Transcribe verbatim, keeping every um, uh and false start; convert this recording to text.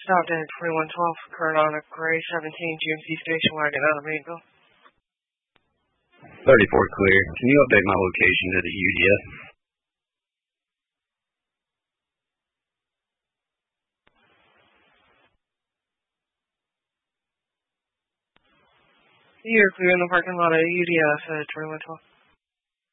Stopped in at twenty-one twelve, current on a gray seventeen G M C station wagon out of Mainville. thirty-four clear. Can you update my location to the U D S? You're clear in the parking lot at U D S at twenty-one twelve.